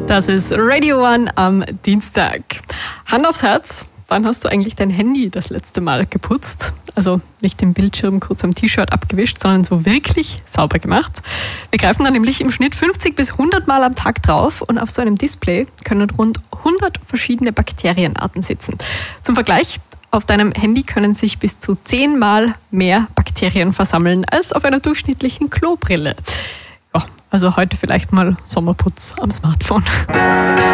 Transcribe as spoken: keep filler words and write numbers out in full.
Das ist Radio One am Dienstag. Hand aufs Herz, wann hast du eigentlich dein Handy das letzte Mal geputzt? Also nicht den Bildschirm kurz am T-Shirt abgewischt, sondern so wirklich sauber gemacht. Wir greifen da nämlich im Schnitt fünfzig bis hundert Mal am Tag drauf und auf so einem Display können rund hundert verschiedene Bakterienarten sitzen. Zum Vergleich, auf deinem Handy können sich bis zu zehn Mal mehr Bakterien versammeln als auf einer durchschnittlichen Klobrille. Ja, also heute vielleicht mal Sommerputz am Smartphone.